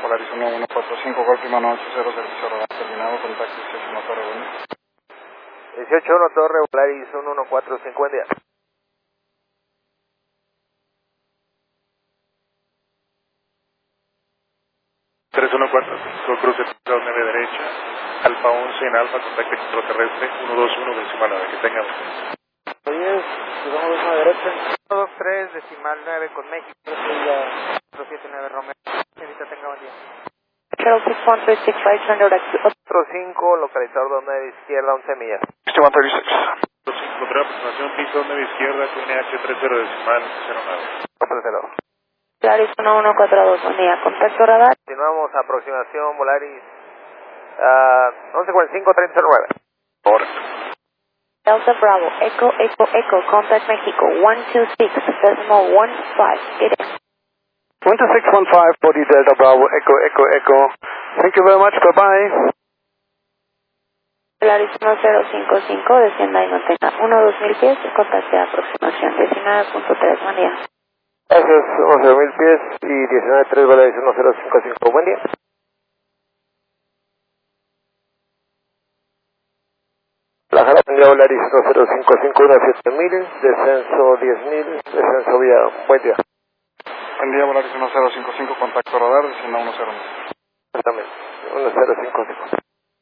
Polaris 1145, Golf Lima 980, servicio radar terminado, contacto 18 Torre, buen día. 181 Torre, Polaris 1145, buen día. 314, cruce 9 derecha, Alfa 11 en Alfa, contacto extraterrestre, 121 decimal 9, que tenga 10, llegamos a derecha. 123 decimal 9 con México, 479 Romeo, ahorita tenga buen día. 06136 turn direct to 45, localizador 29 izquierda, 11 millas. 6136. 5, control aproximación, piso 9 izquierda, QNH 30 decimal 09. 30. Polaris 1142, buen día, contacto radar. Continuamos, aproximación, Polaris 1145, 3009. Correcto. Delta Bravo, Echo, contact Mexico, 126.15, get in. 12615, 40 Delta Bravo, Echo. Thank you very much, bye-bye. Polaris 1055, descienda y mantenga 1-2000 pies, contacte de aproximación 19.3, buen día. Gracias, 11.000 pies y 19.3 Polaris 1055, buen día. La Jara Polaris 1055, 17.000, descenso 10.000, descenso vía, buen día. Buen día, Polaris 1055, contacto radar, descienda 10. Exactamente, 1055.